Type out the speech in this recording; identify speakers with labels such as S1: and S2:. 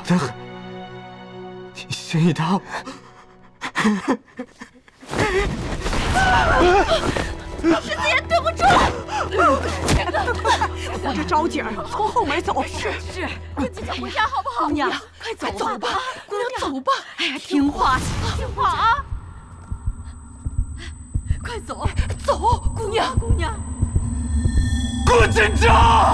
S1: 得很，心一大。
S2: 世子爷，对不住！
S3: 扶着昭景从后门走。
S2: 是，快自己回家好不好？
S3: 姑娘，
S2: 快走
S3: 吧，
S2: 姑娘走吧。
S3: 哎呀，听话，
S2: 听话啊！快走，
S3: 走，
S2: 姑娘。
S1: 郭锦章。